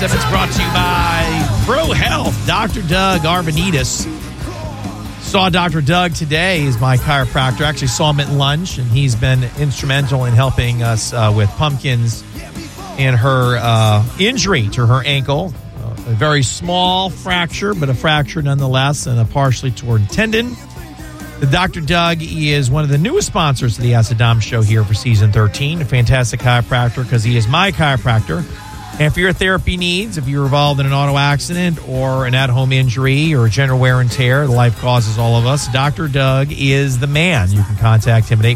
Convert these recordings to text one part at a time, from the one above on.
segment's brought to you by Pro Health. Dr. Doug Arvanitis. Saw Dr. Doug today. He's my chiropractor. Actually saw him at lunch, and he's been instrumental in helping us with Pumpkins and her injury to her ankle. A very small fracture, but a fracture nonetheless, and a partially torn tendon. The Dr. Doug is one of the newest sponsors of the Acid Dom Show here for season 13. A fantastic chiropractor because he is my chiropractor. And for your therapy needs, if you're involved in an auto accident or an at-home injury or general wear and tear, the life causes all of us, Dr. Doug is the man. You can contact him at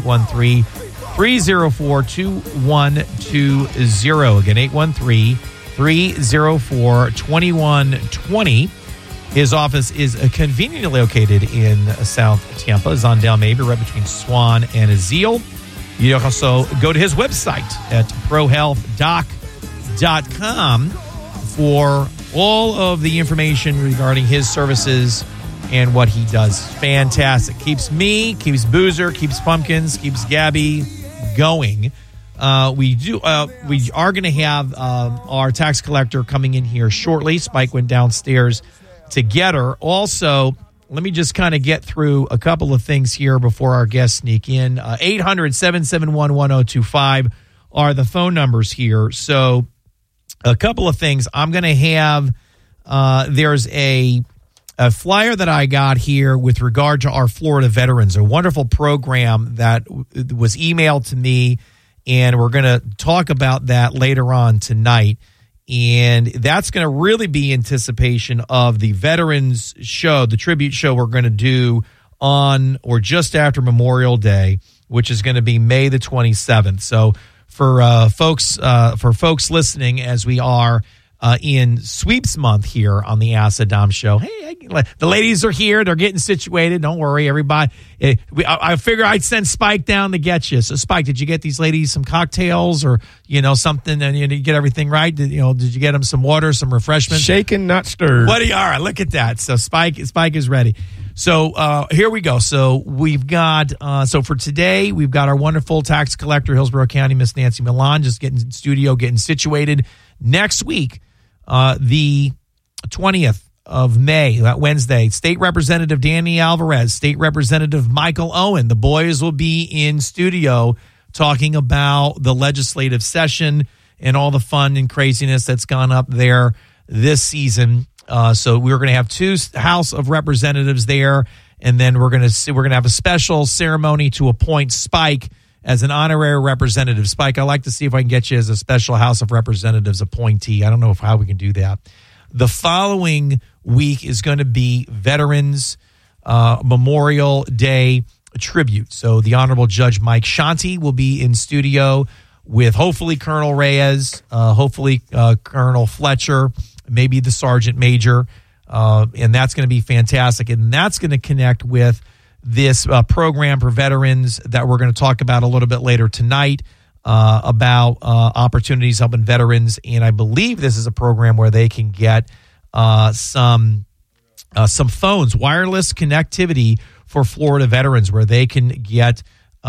813-304-2120. Again, 813-304-2120. His office is conveniently located in South Tampa, Zondale, maybe right between Swan and Azeel. You also go to his website at prohealthdoc.com for all of the information regarding his services and what he does. Fantastic. Keeps me, keeps Boozer, keeps Pumpkins, keeps Gabby going. We are going to have our tax collector coming in here shortly. Spike went downstairs to get her. Also, let me just kind of get through a couple of things here before our guests sneak in. 800-771-1025 are the phone numbers here. So a couple of things. I'm going to have, there's a flyer that I got here with regard to our Florida veterans, a wonderful program that was emailed to me, and we're going to talk about that later on tonight. And that's going to really be anticipation of the Veterans Show, the tribute show we're going to do on or just after Memorial Day, which is going to be May the 27th. So for folks listening, as we are in sweeps month here on the Acid Dom Show, hey, the ladies are here. They're getting situated. Don't worry, everybody. I figure I'd send Spike down to get you. So, Spike, did you get these ladies some cocktails or something? And you get everything right? Did you get them some water, some refreshments? Shaken, not stirred. All right, look at that. So Spike is ready. So here we go. So we've got so for today we've got our wonderful tax collector, Hillsborough County, Miss Nancy Milan, just getting in studio, getting situated. Next week, the 20th of May, that Wednesday, State Representative Danny Alvarez, State Representative Michael Owen. The boys will be in studio talking about the legislative session and all the fun and craziness that's gone up there this season. So we're going to have two House of Representatives there, and then we're going to have a special ceremony to appoint Spike as an honorary representative. Spike, I'd like to see if I can get you as a special House of Representatives appointee. I don't know how we can do that. The following week is going to be Veterans Memorial Day tribute. So the Honorable Judge Mike Shanti will be in studio with hopefully Colonel Reyes, hopefully Colonel Fletcher, maybe the Sergeant Major, and that's going to be fantastic. And that's going to connect with this program for veterans that we're going to talk about a little bit later tonight about opportunities helping veterans. And I believe this is a program where they can get some phones, wireless connectivity for Florida veterans, where they can get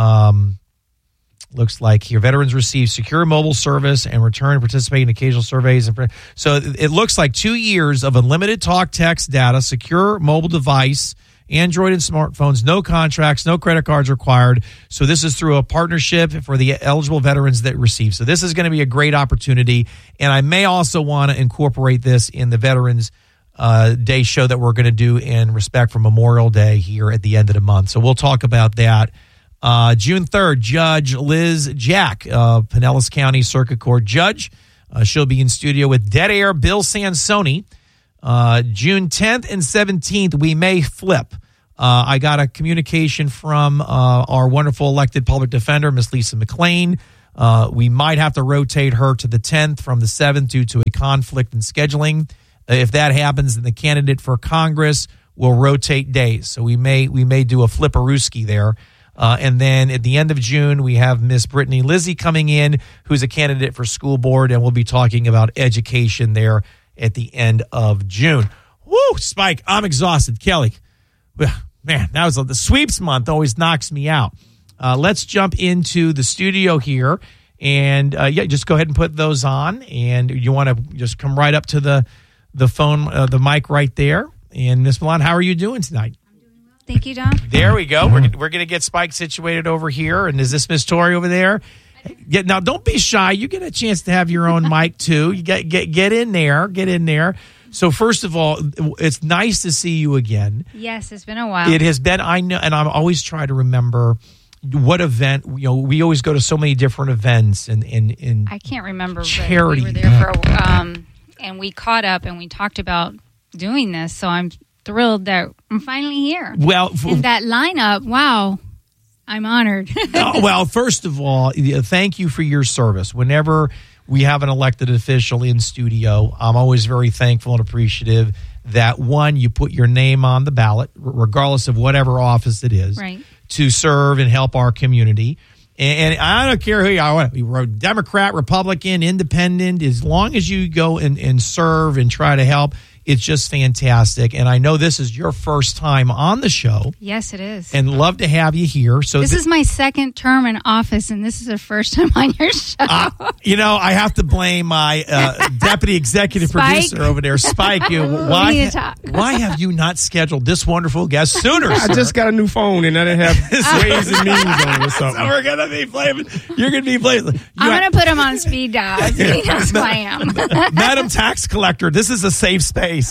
looks like here veterans receive secure mobile service and return to participate in occasional surveys. So it looks like 2 years of unlimited talk, text, data, secure mobile device, Android and smartphones, no contracts, no credit cards required. So this is through a partnership for the eligible veterans that receive. So this is going to be a great opportunity. And I may also want to incorporate this in the Veterans Day show that we're going to do in respect for Memorial Day here at the end of the month. So we'll talk about that. June 3rd, Judge Liz Jack, Pinellas County Circuit Court Judge. She'll be in studio with Dead Air Bill Sansoni. June 10th and 17th, we may flip. I got a communication from our wonderful elected public defender, Miss Lisa McLean. We might have to rotate her to the 10th from the 7th due to a conflict in scheduling. If that happens, then the candidate for Congress will rotate days. So we may do a flipperooski there. And then at the end of June, we have Miss Brittany Lizzie coming in, who's a candidate for school board, and we'll be talking about education there at the end of June. Woo, Spike, I'm exhausted. Kelly, man, that was the sweeps month always knocks me out. Let's jump into the studio here, And just go ahead and put those on. And you want to just come right up to the phone, the mic right there. And Miss Milan, how are you doing tonight? Thank you, Don. There we go. We're going to get Spike situated over here. And is this Miss Tori over there? Now, don't be shy. You get a chance to have your own mic, too. You get in there. Get in there. So, first of all, it's nice to see you again. Yes, it's been a while. It has been, I know, and I'm always trying to remember what event. We always go to so many different events. And I can't remember. Charity. But we were there for and we caught up and we talked about doing this. So I'm thrilled that I'm finally here. Well, and that lineup, wow, I'm honored. Well, first of all, thank you for your service. Whenever we have an elected official in studio, I'm always very thankful and appreciative that, one, you put your name on the ballot, regardless of whatever office it is, right, to serve and help our community. And I don't care who you are, you're Democrat, Republican, Independent, as long as you go and serve and try to help, it's just fantastic. And I know this is your first time on the show. Yes, it is. And love to have you here. So this is my second term in office, and this is the first time on your show. I have to blame my deputy executive producer over there, Spike. Why have you not scheduled this wonderful guest sooner, sir? I just got a new phone, and I didn't have Ways and Means on it or something. So we're going to be blaming. You're going to be blaming. I'm going to put him on speed dial. He knows who I am. Madam Tax Collector, this is a safe space.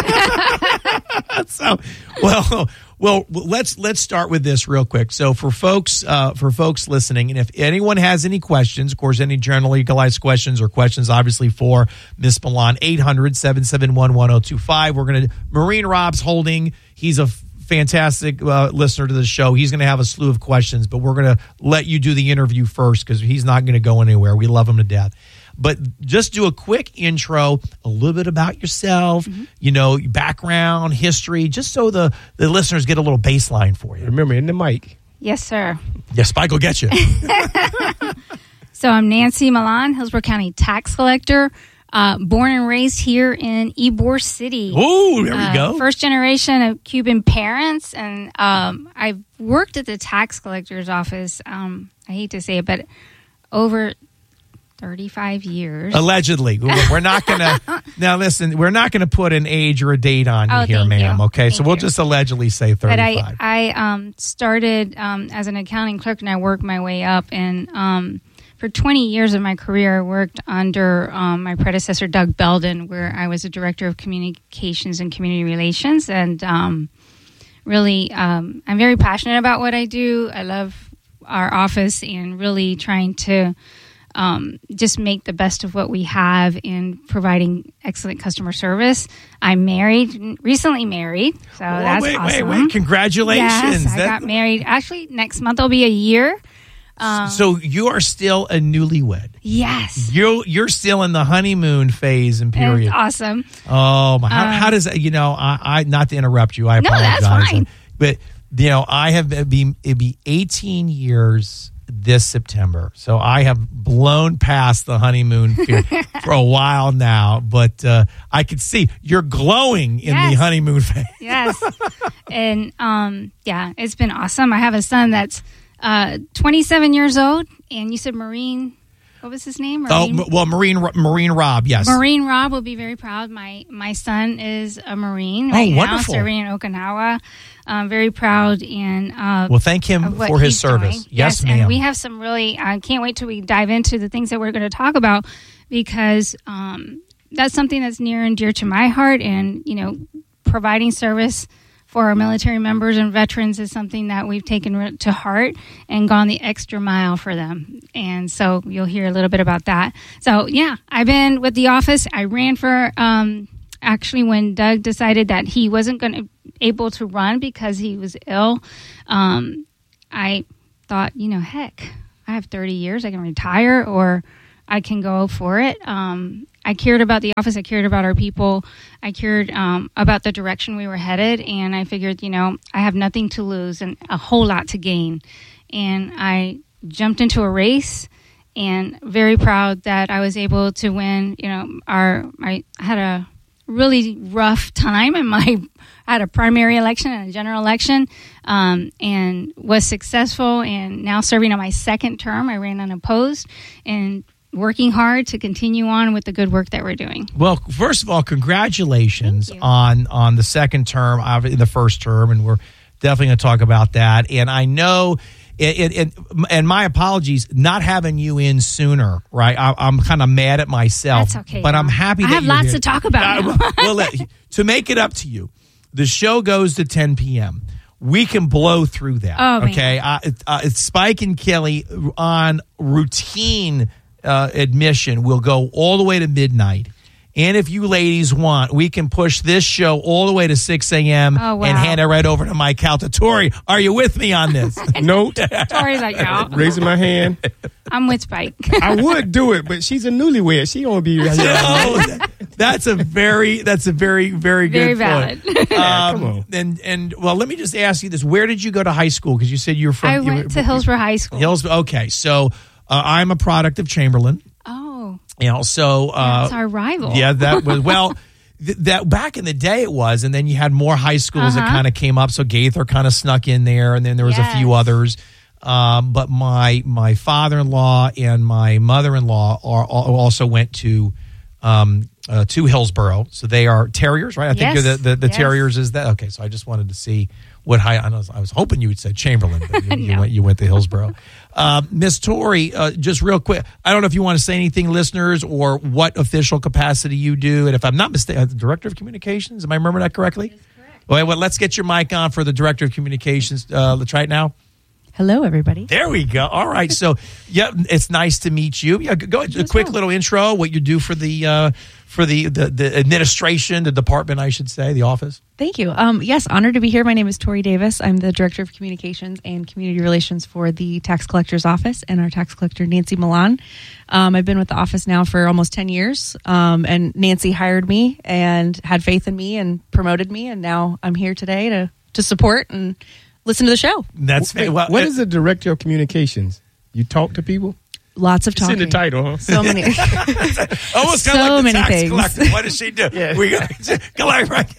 So, well, let's start with this real quick. So for folks listening, and if anyone has any questions, of course, any general legalized questions or questions, obviously for Ms. Milan, 800-771-1025. We're going to, Maureen Rob's holding. He's a fantastic listener to the show. He's going to have a slew of questions, but we're going to let you do the interview first because he's not going to go anywhere. We love him to death. But just do a quick intro, a little bit about yourself, background, history, just so the listeners get a little baseline for you. Remember, in the mic. Yes, sir. Yes, Spike will get you. So I'm Nancy Milan, Hillsborough County tax collector, born and raised here in Ybor City. Oh, there we go. First generation of Cuban parents. And I've worked at the tax collector's office, I hate to say it, but over 35 years. Allegedly. We're not going to, now listen, we're not going to put an age or a date on you here, ma'am. Okay, so we'll just allegedly say 35. But I started as an accounting clerk and I worked my way up. And for 20 years of my career, I worked under my predecessor, Doug Belden, where I was a director of communications and community relations. And really, I'm very passionate about what I do. I love our office and really trying to just make the best of what we have in providing excellent customer service. I'm recently married, so that's awesome. Wait, congratulations. Yes, I got married. Actually, next month will be a year. So you are still a newlywed. Yes. You're still in the honeymoon phase and period. That's awesome. Oh, my. How does that, I not to interrupt you, I apologize. No, that's fine. But, I have, it'd be 18 years this September. So I have blown past the honeymoon period for a while now, but I could see you're glowing in the honeymoon phase. Yes. And it's been awesome. I have a son that's 27 years old, and you said Marine. What was his name? Marine Rob, yes. Marine Rob will be very proud. My son is a Marine right now, serving in Okinawa. I'm very proud. And thank him for his service. Doing. Yes, ma'am. And we have some really, I can't wait till we dive into the things that we're going to talk about because that's something that's near and dear to my heart. And, providing service for our military members and veterans is something that we've taken to heart and gone the extra mile for them. And so you'll hear a little bit about that. So, I've been with the office. I ran for, actually, when Doug decided that he wasn't able to run because he was ill, I thought, heck, I have 30 years. I can retire or I can go for it. I cared about the office. I cared about our people. I cared about the direction we were headed. And I figured, I have nothing to lose and a whole lot to gain. And I jumped into a race and very proud that I was able to win. I had a really rough time in I had a primary election and a general election, and was successful, and now serving on my second term. I ran unopposed and working hard to continue on with the good work that we're doing. Well, first of all, congratulations on the second term, the first term, and we're definitely going to talk about that. And I know, and my apologies, not having you in sooner, right? I'm kind of mad at myself. That's okay. But I'm happy that I have you're lots here. to talk about now. Well, to make it up to you, the show goes to 10 p.m. We can blow through that, okay? It's Spike and Kelly on routine admission will go all the way to midnight. And if you ladies want, we can push this show all the way to 6 a.m. Oh, wow. and hand it right over to Mike Calta. Tori, are you with me on this? Note. Tori's like, no. Raising my hand. I'm with Spike. I would do it, but she's a newlywed. She gonna be. That's a very, very, very good valid. point. Come on. And well, let me just ask you this: where did you go to high school? Because you said you were from. I went to Hillsborough High School. Hillsborough. Okay, so I'm a product of Chamberlain. Oh, So that's our rival. Yeah, that was that back in the day it was, and then you had more high schools that kind of came up. So Gaither kind of snuck in there, and then there was a few others. But my father-in-law and my mother-in-law also went to Hillsborough, so they are Terriers, right? I think the Terriers is that. Okay, so I just wanted to see what high. I was hoping you would say Chamberlain, but you went to Hillsborough. Miss Tori, just real quick, I don't know if you want to say anything, listeners, or what official capacity you do, and if I'm not mistaken, Director of Communications. Am I remembering that correctly? That is correct. Well, let's get your mic on for the Director of Communications. Let's try it now. Hello, everybody. There we go. All right. So, yeah, it's nice to meet you. Yeah, go a quick little intro, what you do for the administration, the department, I should say, the office. Thank you. Yes, honored to be here. My name is Tori Davis. I'm the Director of Communications and Community Relations for the Tax Collector's Office and our Tax Collector, Nancy Milan. I've been with the office now for almost 10 years, and Nancy hired me and had faith in me and promoted me, and now I'm here today to support and listen to the show. That's what is the Director of Communications? You talk to people? Lots of talking. It's in the title, huh? So many. Almost so kind of like the many tax things. collector. What does she do? Yeah. We collect, right?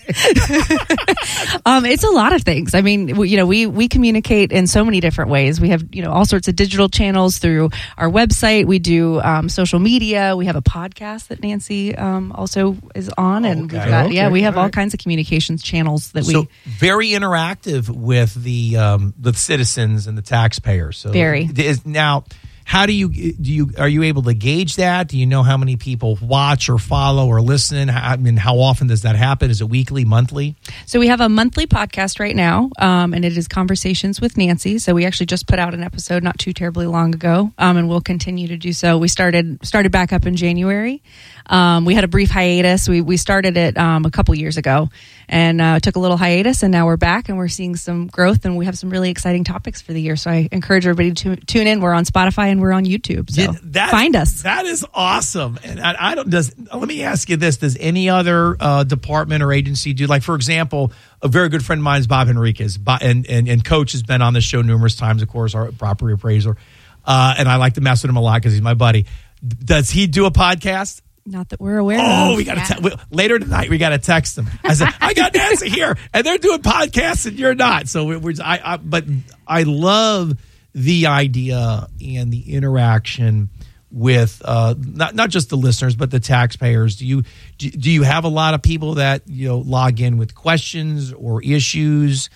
It's a lot of things. I mean, we communicate in so many different ways. We have, all sorts of digital channels through our website. We do social media. We have a podcast that Nancy also is on, and we've got, we have all kinds of communications channels that so very interactive with the citizens and the taxpayers. So very now. How are you able to gauge that? Do you know how many people watch or follow or listen? How often does that happen? Is it weekly, monthly? So we have a monthly podcast right now, and it is Conversations with Nancy. So we actually just put out an episode not too terribly long ago, and we'll continue to do so. We started back up in January. We had a brief hiatus. We started it a couple years ago and took a little hiatus, and now we're back and we're seeing some growth, and we have some really exciting topics for the year. So I encourage everybody to tune in. We're on Spotify and we're on YouTube. So find us. That is awesome. And let me ask you this. Does any other department or agency do, like, for example, a very good friend of mine is Bob Henriquez, and Coach has been on the show numerous times, of course, our property appraiser. And I like to mess with him a lot because he's my buddy. Does he do a podcast? Not that we're aware of. Oh, we got to later tonight. We got to text them. I said, I got Nancy here, and they're doing podcasts, and you're not. So but I love the idea and the interaction with not just the listeners but the taxpayers. Do you have a lot of people that log in with questions or issues?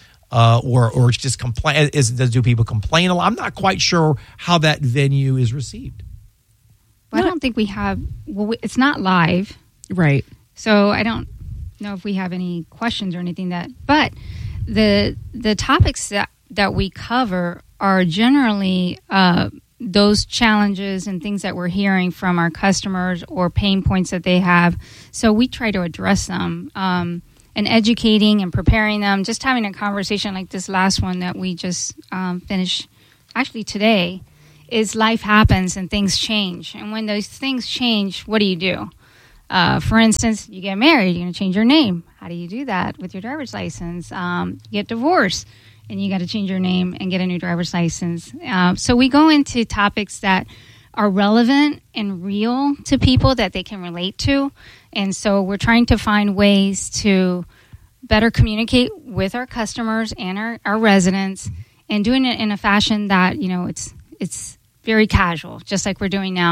Or just complain? Do people complain a lot? I'm not quite sure how that venue is received. Well, I don't think we have. It's not live, right? So I don't know if we have any questions or anything but the topics that we cover are generally those challenges and things that we're hearing from our customers or pain points that they have. So we try to address them. And educating and preparing them, just having a conversation like this last one that we just finished actually today, is life happens and things change. And when those things change, what do you do? For instance, you get married, you're going to change your name. How do you do that with your driver's license? You get divorced, and you got to change your name and get a new driver's license. So we go into topics that are relevant and real to people that they can relate to. And so we're trying to find ways to better communicate with our customers and our residents, and doing it in a fashion that, it's very casual, just like we're doing now.